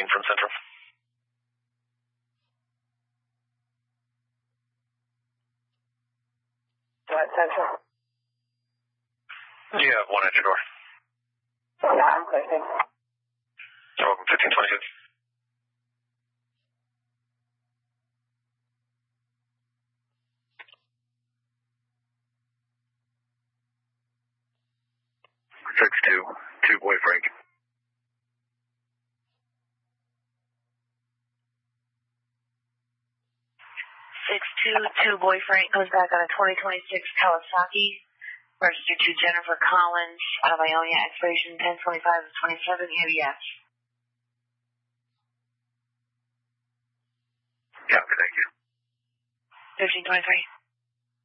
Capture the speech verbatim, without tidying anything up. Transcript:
from Central. What, Central? Yeah, one at your door. Yeah, I'm clear, thanks. You're welcome, fifteen twenty-six. six two, two Boy Frank. six two, two Boy Frank goes back on a twenty twenty-six Kawasaki, registered to Jennifer Collins, out of Ionia, expiration ten twenty-five of twenty-seven, A B S. Yeah, thank you. fifteen twenty-three.